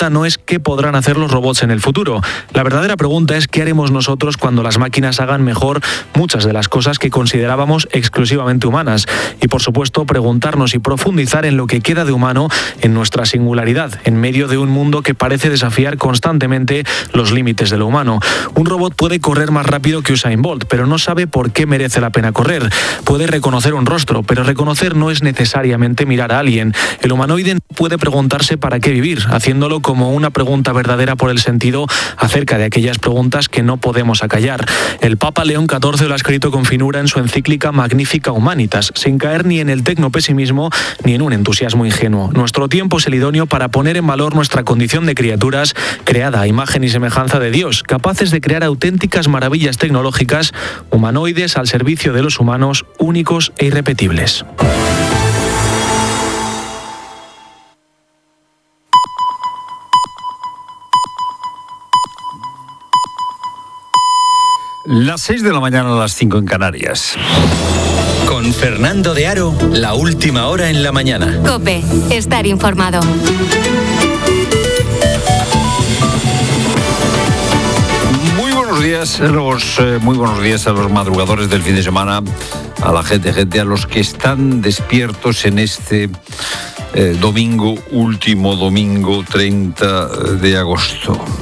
pregunta no es qué podrán hacer los robots en el futuro. La verdadera pregunta es qué haremos nosotros cuando las máquinas hagan mejor muchas de las cosas que considerábamos exclusivamente humanas. Y por supuesto, preguntarnos y profundizar en lo que queda de humano en nuestra singularidad, en medio de un mundo que parece desafiar constantemente los límites de lo humano. Un robot puede correr más rápido que Usain Bolt, pero no sabe por qué merece la pena correr. Puede reconocer un rostro, pero reconocer no es necesariamente mirar a alguien. El humanoide puede preguntarse para qué vivir, haciéndolo como una pregunta verdadera por el sentido acerca de aquellas preguntas que no podemos acallar. El Papa León XIV lo ha escrito con finura en su encíclica Magnificat Humanitas, sin caer ni en el tecnopesimismo ni en un entusiasmo ingenuo. Nuestro tiempo es el idóneo para poner en valor nuestra condición de criaturas creada a imagen y semejanza de Dios, capaces de crear auténticas maravillas tecnológicas, humanoides al servicio de los humanos, únicos e irrepetibles. Las 6 de la mañana a las 5 en Canarias. Con Fernando de Aro, la última hora en la mañana. COPE, estar informado. Muy buenos días a los madrugadores del fin de semana, a la gente a los que están despiertos en este último domingo 30 de agosto.